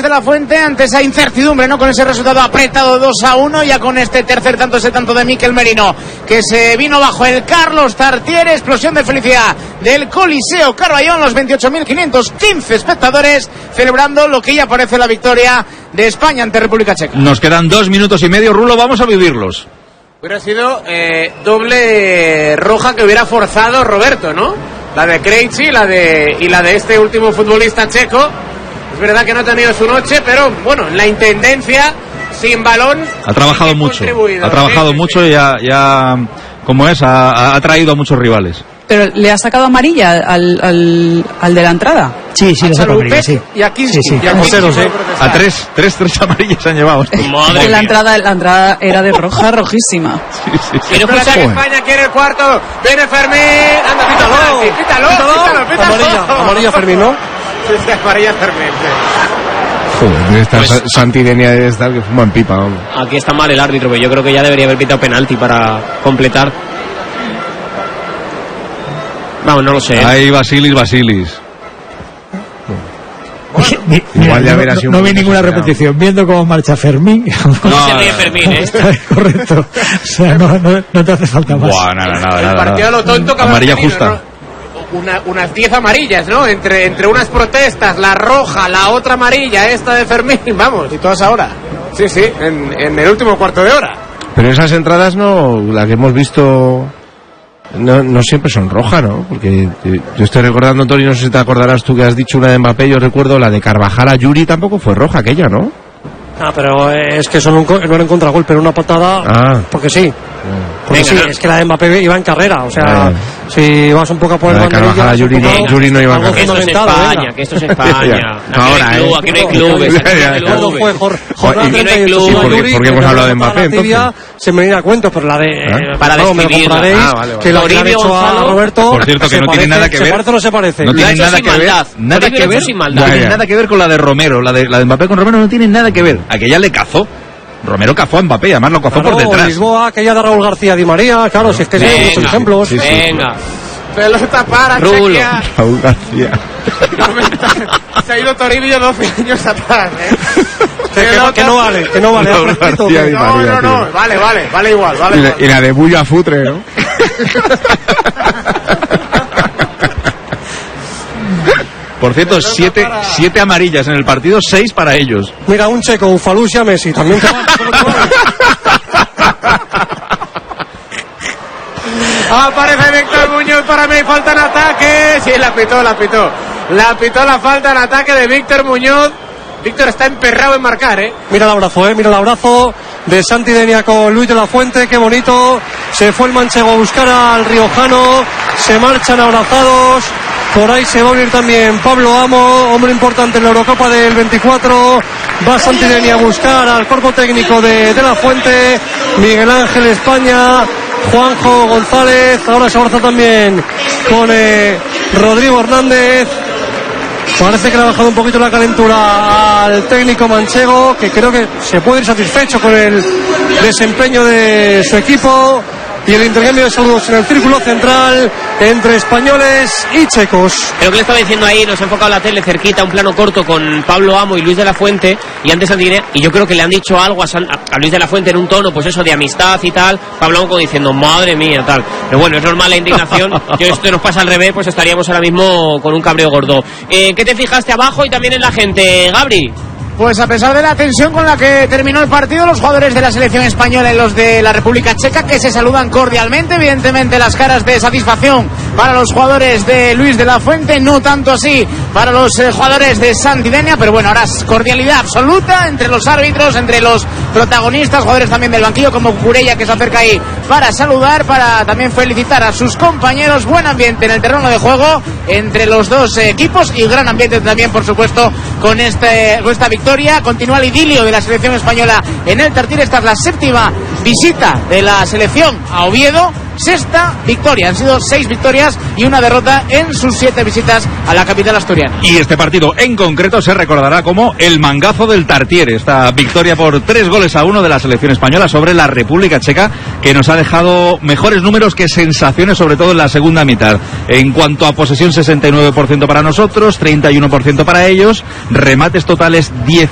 de la Fuente ante esa incertidumbre, ¿no? Con ese resultado apretado 2-1, ya con este tercer tanto, ese tanto de Mikel Merino, que se vino bajo el Carlos Tartiere. Explosión de felicidad del Coliseo Carballón, los 28.515 espectadores celebrando lo que ya parece la victoria de España ante República Checa. Nos quedan 2 minutos y medio, Rulo, vamos a vivirlos. Hubiera sido doble roja que hubiera forzado Roberto, ¿no? La de Krejci y la de este último futbolista checo. Es verdad que no ha tenido su noche, pero bueno, en la intendencia, sin balón, ha trabajado mucho. Ha trabajado mucho y ya como es, ha traído a muchos rivales. Pero le ha sacado amarilla al de la entrada. Sí, le ha sacado amarilla, sí. Y aquí sí. Y aquí a tres amarillas han llevado. Madre la entrada era de roja, rojísima. Sí. Quiero escuchar que España quiere el cuarto. Viene Fermín. Anda, pítalo. Amarilla Fermín, ¿no? Sí, amarilla Fermín. Joder, esta Santidenia debe estar que fuma en pipa, vamos. Aquí está mal el árbitro, pero yo creo que ya debería haber pitado penalti para completar. Vamos, no lo sé. Ahí Basilis. Igual ya verás. No vi ninguna repetición. Viendo cómo marcha Fermín. ¿Cómo se ríe Fermín, Está correcto. O sea, no te hace falta más. Buah, nada. El partido a lo tonto que amarilla justa. Unas 10 amarillas, ¿no? Entre unas protestas, la roja, la otra amarilla, esta de Fermín, vamos, y todas ahora. Sí, en el último cuarto de hora. Pero esas entradas no, la que hemos visto, no siempre son rojas, ¿no? Porque yo estoy recordando, Tony, no sé si te acordarás tú que has dicho una de Mbappé, yo recuerdo la de Carvajal a Yuri, tampoco fue roja aquella, ¿no? Pero es que no era en contragolpe, era una patada, porque sí. Porque venga, sí, es que la de Mbappé iba en carrera, o sea, si vas un poco a poner banderilla, Yuri no iba en carrera. Esto es España, que esto es España. Ahora, aquí no hay clubes. Porque hemos hablado de Mbappé, entonces. Se me viene a cuento, pero la de... Para describirla. Que lo que han hecho a Roberto... Por cierto, que no tiene nada que ver. ¿Se parece o no se parece? No tiene nada que ver. Nada que ver con la de Romero. La de Mbappé con Romero no tiene nada que ver. Aquella le cazó. Romero cazó a Mbappé, además lo cazó por detrás. Lisboa, aquella de Raúl García Di María, claro, si es que hay muchos ejemplos. Venga. Pelota para Rulo. Chequia. Raúl García. Se ha ido Toribio 12 años atrás, Que no vale. Raúl García Di María. No, vale igual. Y la de Bulla Futre, ¿no? Por cierto, 7 amarillas en el partido, 6 para ellos. Mira, un checo, Ufalusia, Messi, también te Aparece Víctor Muñoz, para mí falta en ataque. Sí, la pitó. La pitó la falta en ataque de Víctor Muñoz. Víctor está emperrado en marcar, Mira el abrazo de Santidenia con Luis de la Fuente, qué bonito. Se fue el manchego a buscar al riojano, se marchan abrazados. Por ahí se va a unir también Pablo Amo, hombre importante en la Eurocopa del 24. Va Santidenia a buscar al cuerpo técnico de la Fuente. Miguel Ángel España, Juanjo González, ahora se abraza también con Rodrigo Hernández. Parece que le ha bajado un poquito la calentura al técnico manchego, que creo que se puede ir satisfecho con el desempeño de su equipo. Y el intercambio de saludos en el círculo central entre españoles y checos. Creo que le estaba diciendo ahí, nos ha enfocado la tele cerquita, un plano corto con Pablo Amo y Luis de la Fuente, y antes Santidenia, y yo creo que le han dicho algo a Luis de la Fuente en un tono, pues eso, de amistad y tal. Pablo Amo como diciendo, madre mía, tal. Pero bueno, es normal la indignación. Yo, esto nos pasa al revés, pues estaríamos ahora mismo con un cabreo gordo. ¿Qué te fijaste abajo y también en la gente, Gabri? Pues a pesar de la tensión con la que terminó el partido, los jugadores de la selección española y los de la República Checa, que se saludan cordialmente, evidentemente las caras de satisfacción para los jugadores de Luis de la Fuente, no tanto así para los jugadores de Santidenia, pero bueno, ahora es cordialidad absoluta entre los árbitros, entre los protagonistas, jugadores también del banquillo como Cucurella, que se acerca ahí para saludar, para también felicitar a sus compañeros. Buen ambiente en el terreno de juego entre los dos equipos y gran ambiente también, por supuesto, con esta victoria. Continúa el idilio de la selección española en el Tartiere. Esta es la 7ª visita de la selección a Oviedo, 6ª victoria. Han sido 6 victorias y una derrota en sus 7 visitas a la capital asturiana. Y este partido en concreto se recordará como el mangazo del Tartiere, esta victoria por 3-1 de la selección española sobre la República Checa, que nos ha dejado mejores números que sensaciones, sobre todo en la segunda mitad. En cuanto a posesión, 69% para nosotros, 31% para ellos, remates totales 10